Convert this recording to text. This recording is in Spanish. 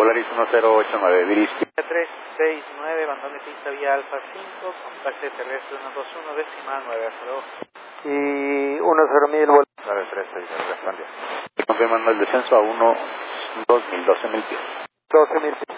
Polaris 1089, dirige. 369, bandón de pista vía Alfa 5, contacto terrestre 121, décima 9, hasta luego. Y 10.000 vuelo. 936, respondió. Confirmando el descenso a 12.000 pies. 12.000 pies.